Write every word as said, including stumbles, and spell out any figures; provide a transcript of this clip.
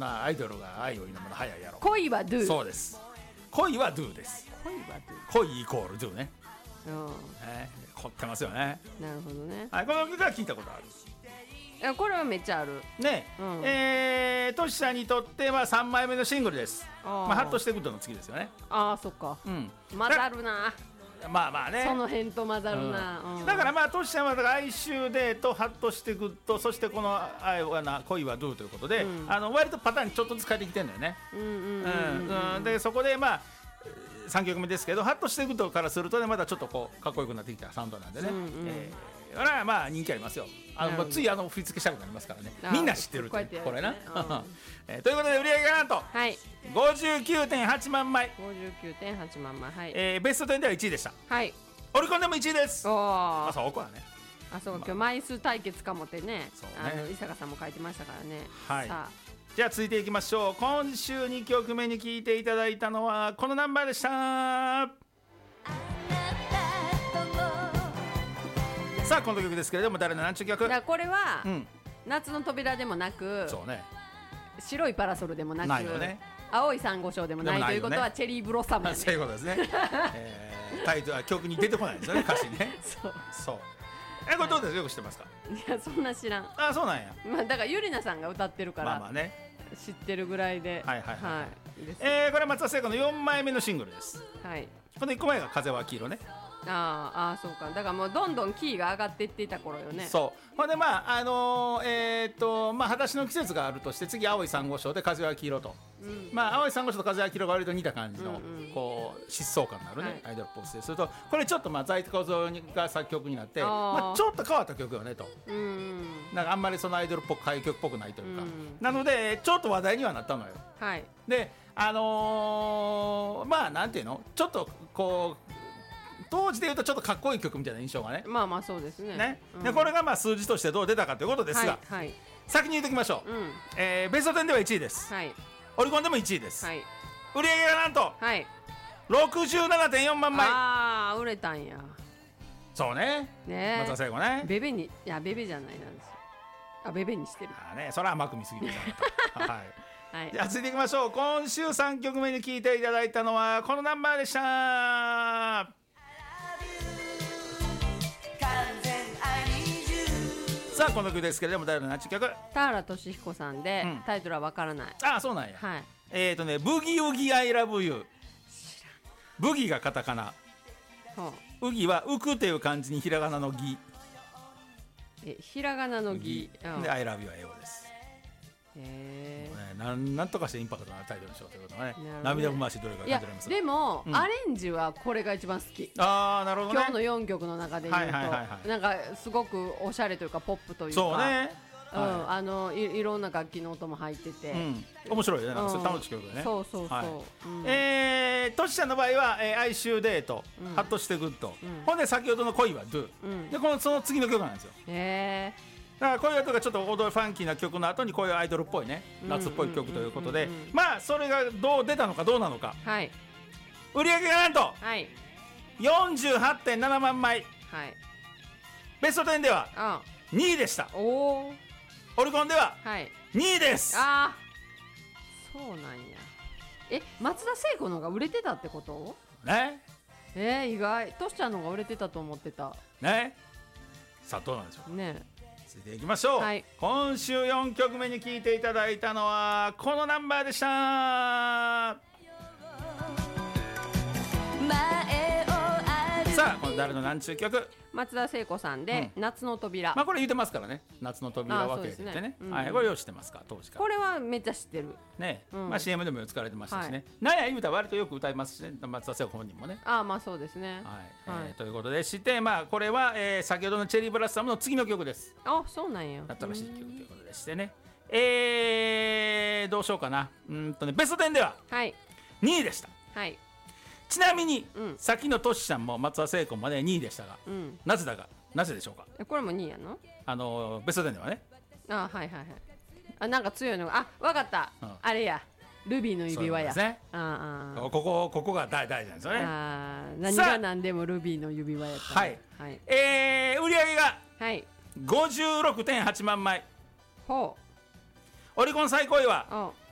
なアイドルが愛を祈るの早いやろ。 恋は do。 そうです。恋は do です。 恋は do。 恋イコール do ね。 うん、 えー、凝ってますよね。 なるほどね。 はい、この曲は聞いたことある。 いやこれはめっちゃあるね。うん、えー、トシさんにとってはさんまいめのシングルです。あ、まあ、ハッとしてグッドの次ですよね。 ああ、そっか。うん。混ざるな。 まあまあね。 その辺と混ざるな。うんうん、 だからまあトシさんはだから哀愁デート、ハッとしてグッド、そしてこの愛はな恋はドゥということで、うん、あの割とパターンちょっとずつ変えてきてるんだよね。うんうんうん。でそこでまあ。さんきょくめですけど、ハッとしてグッドからするとね、まだちょっとこうかっこよくなってきたサウンドなんでね、うんうん、えー、これはまあ人気ありますよ。あのついあの振り付けしたくなりますからね。みんな知ってるってこ, これな、うんえー、ということで売り上げがなんと、はい、ごじゅうきゅうてんはちまんまい。 ごじゅうきゅうてんはちまんまい、はい、 えー、ベストじゅうではいちいでした。はい、オリコンでもいちいです。おー、あ、そうこはね、 あ、そう、今日枚数対決かもってね、そうね、あの伊坂さんも書いてましたからね。 はい、 さあじゃあ続いていきましょう。今週にきょくめに聴いていただいたのはこのナンバーでした。さあこの曲ですけれども、誰の何ちゅう曲？ これは、うん、夏の扉でもなく、そうね、白いパラソルでもなく、ないよね、青いサンゴ礁でもない、ね、ということはチェリーブロッサム、ね、 そういうことですね、えー、タイトルは曲に出てこないんですよね、歌詞ね。そうそう、え、これどうですか、よく知ってますか？ いや、そんな知らん。 あ、そうなんや。 まあ、だからゆりなさんが歌ってるから、まあまあね、知ってるぐらいで、はいはいはい、はい、 えー、これは松田聖子のよんまいめのシングルです。はい、このいっこまえが風は黄色ね。 ああ、そうか。だからもうどんどんキーが上がっていっていた頃よね。 そう。ほんでまああのー、えー、っとまあ裸足の季節があるとして、次青い珊瑚礁で風は黄色と、うん、まあ青い珊瑚礁と風は黄色が割と似た感じの、うんうん、こう疾走感のあるね、はい、アイドルポーズですると、これちょっとまあ在小僧が作曲になって、あ、まあ、ちょっと変わった曲よねと、うんうん、なんかあんまりそのアイドルっぽく歌謡曲っぽくないというか、うん、なのでちょっと話題にはなったのよ。はい。であのー、まあなんていうの、ちょっとこう当時でいうとちょっとかっこいい曲みたいな印象がね。 まあまあそうですね。ね、 うん、でこれがまあ数字としてどう出たかということですが、はいはい、先に言っておきましょう、うん、えー、ベストじゅうではいちいです、はい、オリコンでもいちいです、はい、売り上げがなんと、はい、ろくじゅうななてんよんまんまい。ああ、売れたんや。 そうね、ね、松田聖子ね、 ベベに、いやベベじゃないなんですよ。あ、ベベにしてる。 あ、ね、それは甘く見すぎるはい、はい、じゃあ続いていきましょう。今週さんきょくめに聴いていただいたのはこのナンバーでした。さあこの曲ですけれども、誰の何ちゅう曲？ 田原俊彦さんで、うん、タイトルはわからない。 ああ、そうなんや、はい、えーとね、ブギウギアイラブユー。ブギがカタカナ、ウギは浮くという漢字にひらがなのギ、 え、ひらがなのギでアイラブユーは英語です。へえ、ね、なんなんとかしてインパクトなタイトルにしようということがね、涙ぐましいどれか感じられます。 でも、うん、アレンジはこれが一番好き。 ああ、なるほどね。 今日のよんきょくの中で言うと、はいはいはいはい、なんかすごくおしゃれというかポップというか、そうね、うん、はい、あの い, いろんな楽器の音も入ってて、うん、面白いね、なんかそれ楽しい曲だね。 そうそうそう、はい、 うん、えー、トシちゃんの場合は、えー、哀愁デート、うん、ハッとしてグッド、うん、ほんで先ほどの恋はドゥ、うん、でこのその次の曲なんですよ。へえ。だからこういうとかちょっと踊るファンキーな曲の後にこういうアイドルっぽいね、夏っぽい曲ということで、まあそれがどう出たのかどうなのか、はい、売り上げがなんと、はい、よんじゅうはちてんななまんまい、はい、ベストじゅうではにいでした。おオリコンではにいです。ああ、 そうなんや。え、松田聖子の方が売れてたってことね。えー、意外。トシちゃんの方が売れてたと思ってたね。さあどうなんでしょうね。続いていきましょう、はい、今週よんきょくめに聴いていただいたのはこのナンバーでした。さあこの誰のなんちゅう曲？ 松田聖子さんで、うん、夏の扉。 まあこれ言ってますからね、夏の扉分けててね、はい、これよう知ってますか？当時からこれはめっちゃ知ってるね、うん、まあ シーエム でも使われてましたしね、はい、なんや言うたら割とよく歌いますしね、松田聖子本人もね。 ああ、まあそうですね、はい、 はい、えー、ということでして、まあこれは、えー、先ほどのチェリーブラッサムの次の曲です。 あ、そうなんや。 新しい曲ということでしてね、えー、どうしようかな。うんとね、ベストじゅうではにいでした。はい、ちなみに、うん、さっきのトシちゃんも松田聖子までにいでしたが、うん、なぜだか、なぜでしょうか？ これもにいやの？ あのベストじゅうではね。 あ、はいはいはい。あ、なんか強いのが、あ、わかった、うん、あれや、ルビーの指輪や。そうですね。ああ、ここここが大大事なんですよね。あ、何が何でもルビーの指輪やった。はい、はい、 えー、売り上げが、はい、ごじゅうろくてんはちまんまい。ほう。オリコン最高位は